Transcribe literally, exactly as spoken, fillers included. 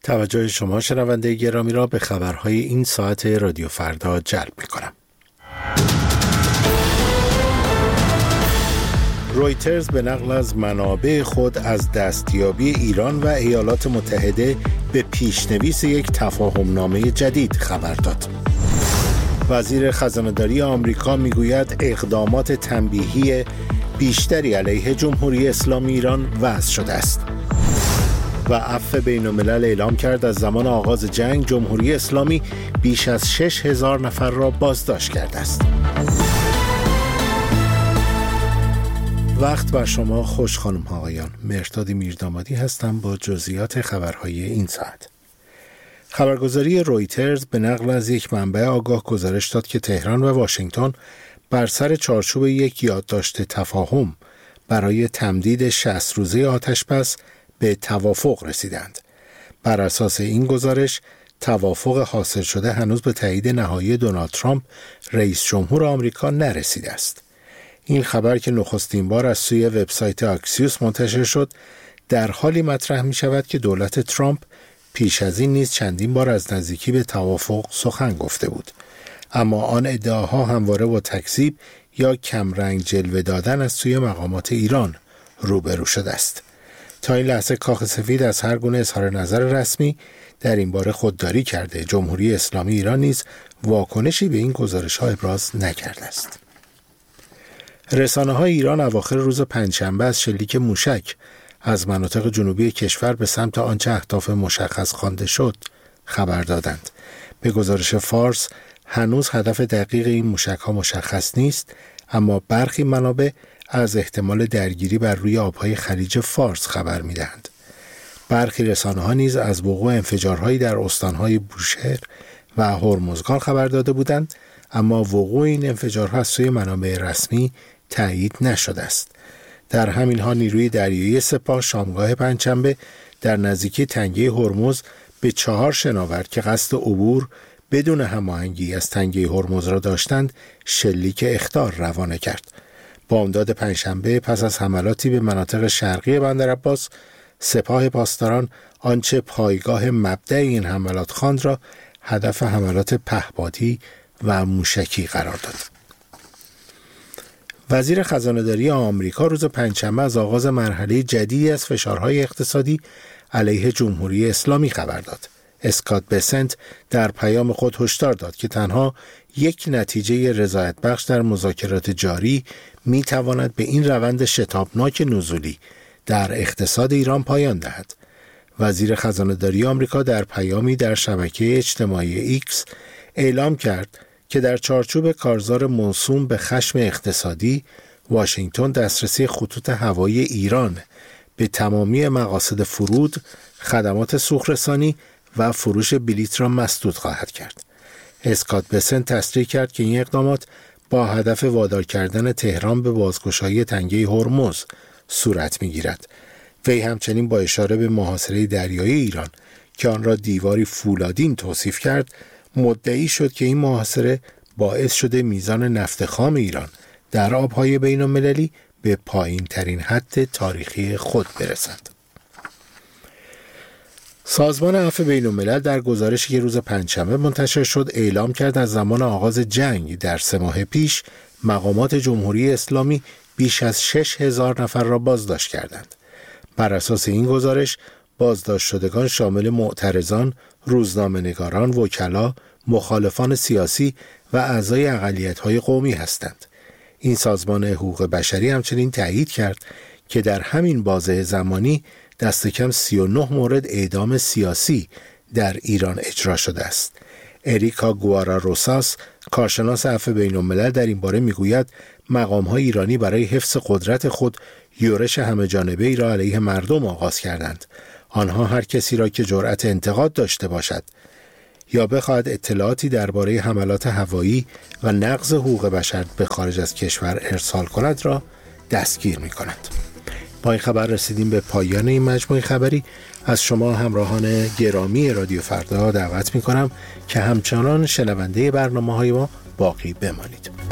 توجه شما شنونده گرامی را به خبرهای این ساعت رادیو فردا جلب می‌کنم. رویترز به نقل از منابع خود از دستیابی ایران و ایالات متحده به پیشنویس یک تفاهمنامه جدید خبر داد. وزیر خزانه‌داری آمریکا میگوید اقدامات تنبیهی بیشتری علیه جمهوری اسلامی ایران وضع شده است. و عفو بین‌الملل اعلام کرد از زمان آغاز جنگ جمهوری اسلامی بیش از شش هزار نفر را بازداشت کرده است. وقت بر شما خوش خانم ها آقایان. مهرداد میردامادی هستم با جزئیات خبرهای این ساعت. خبرگزاری رویترز به نقل از یک منبع آگاه گزارش داد که تهران و واشنگتن بر سر چارچوب یک یادداشت تفاهم برای تمدید شصت روزه آتش‌بس به توافق رسیدند. بر اساس این گزارش توافق حاصل شده هنوز به تایید نهایی دونالد ترامپ رئیس جمهور آمریکا نرسیده است. این خبر که نخستین بار از سوی وبسایت آکسیوس منتشر شد در حالی مطرح می شود که دولت ترامپ پیش از این نیز چندین بار از نزدیکی به توافق سخن گفته بود، اما آن ادعاها همواره با تکذیب یا کمرنگ جلوه دادن از سوی مقامات ایران روبرو شده است. تا این لحظه کاخ سفید از هر گونه اظهار نظر رسمی در این باره خودداری کرده. جمهوری اسلامی ایران نیز واکنشی به این گزارش‌ها ابراز نکرده است. رسانه‌های ایران اواخر روز پنجشنبه از شلیک موشک از مناطق جنوبی کشور به سمت آنچه اهداف مشخص خوانده شد خبر دادند. به گزارش فارس هنوز هدف دقیق این موشک‌ها مشخص نیست، اما برخی منابع از احتمال درگیری بر روی آبهای خلیج فارس خبر می‌دهند. برخی رسانه‌ها نیز از وقوع انفجارهایی در استان‌های بوشهر و هرمزگان خبر داده بودند، اما وقوع این انفجارها از سوی منابع رسمی تایید نشده است. در همین حال نیروی دریایی سپاه شامگاه پنجشنبه در نزدیکی تنگه هرمز به چهار شناور که قصد عبور بدون هماهنگی از تنگه هرمز را داشتند شلیک اخطار روانه کرد. بامداد پنجشنبه پس از حملاتی به مناطق شرقی بندرعباس، سپاه پاسداران آنچه پایگاه مبدأ این حملات خواند را هدف حملات پهپادی و موشکی قرار داد. وزیر خزانه‌داری آمریکا روز پنجشنبه از آغاز مرحله جدیدی از فشارهای اقتصادی علیه جمهوری اسلامی خبر داد. اسکات بسنت در پیام خود هشدار داد که تنها یک نتیجه رضایت بخش در مذاکرات جاری می تواند به این روند شتابناک نزولی در اقتصاد ایران پایان دهد. وزیر خزانه‌داری آمریکا در پیامی در شبکه اجتماعی ایکس اعلام کرد که در چارچوب کارزار موسوم به خشم اقتصادی، واشنگتن دسترسی خطوط هوایی ایران به تمامی مقاصد فرود، خدمات سوخرسانی و فروش بلیط را مسدود خواهد کرد. اسکات بسنت تصریح کرد که این اقدامات با هدف وادار کردن تهران به بازگشایی تنگه هرمز صورت می‌گیرد. وی همچنین با اشاره به محاصره دریایی ایران که آن را دیواری فولادین توصیف کرد، مدعی شد که این محاصره باعث شده میزان نفت خام ایران در آبهای بین المللی به پایین ترین حد تاریخی خود برسد. سازمان عفو بین الملل در گزارشی که روز پنجشنبه منتشر شد اعلام کرد از زمان آغاز جنگ در سه ماه پیش مقامات جمهوری اسلامی بیش از شش هزار نفر را بازداشت کردند. بر اساس این گزارش بازداشت شدگان شامل معترضان، روزنامه‌نگاران، وکلا، مخالفان سیاسی و اعضای اقلیت‌های قومی هستند. این سازمان حقوق بشری همچنین تایید کرد که در همین بازه زمانی دست کم سی و نه مورد اعدام سیاسی در ایران اجرا شده است. اریکا گوارا روساس، کارشناس عفو بین الملل، در این باره میگوید مقام‌های ایرانی برای حفظ قدرت خود یورش همه جانبه ای را علیه مردم آغاز کردند. آنها هر کسی را که جرأت انتقاد داشته باشد یا بخواهد اطلاعاتی درباره حملات هوایی و نقض حقوق بشر به خارج از کشور ارسال کند را دستگیر می کند. با این خبر رسیدیم به پایان این مجموعه خبری. از شما همراهان گرامی رادیو فردا دعوت می کنم که همچنان شنونده برنامه های ما باقی بمانید.